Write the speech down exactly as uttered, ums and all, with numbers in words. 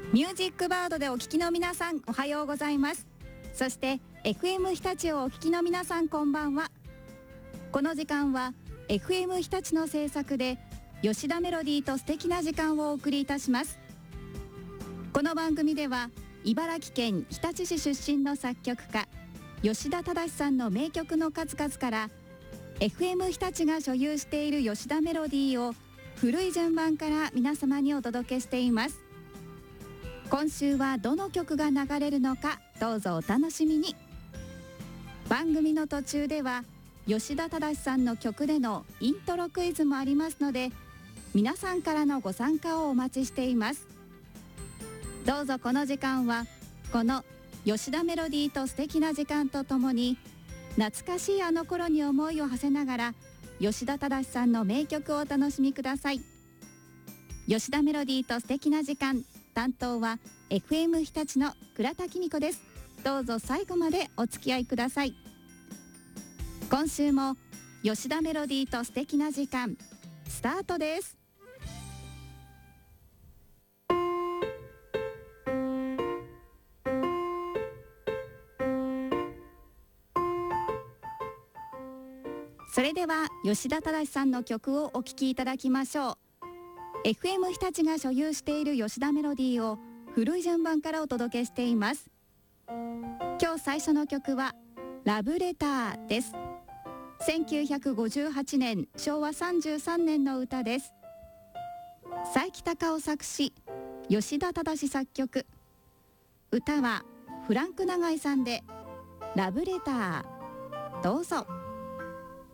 ミュージックバードでお聞きの皆さん、おはようございます。そして エフエム 日立をお聞きの皆さん、こんばんは。この時間は エフエム 日立の制作で吉田メロディーと素敵な時間をお送りいたします。この番組では茨城県日立市出身の作曲家吉田忠さんの名曲の数々から エフエム 日立が所有している吉田メロディーを古い順番から皆様にお届けしています。今週はどの曲が流れるのか、どうぞお楽しみに。番組の途中では吉田忠さんの曲でのイントロクイズもありますので、皆さんからのご参加をお待ちしています。どうぞこの時間はこの吉田メロディーと素敵な時間とともに、懐かしいあの頃に思いを馳せながら吉田忠さんの名曲をお楽しみください。吉田メロディーと素敵な時間、担当は エフエム 日立の倉田紀美子です。どうぞ最後までお付き合いください。今週も吉田メロディーと素敵な時間スタートです。それでは吉田忠さんの曲をお聴きいただきましょう。エフエム 日立が所有している吉田メロディーを古い順番からお届けしています。今日最初の曲はラブレターです。せんきゅうひゃくごじゅうはちねんしょうわさんじゅうさんねんの歌です。佐伯隆夫作詞、吉田忠作曲。歌はフランク永井さんでラブレター。どうぞ。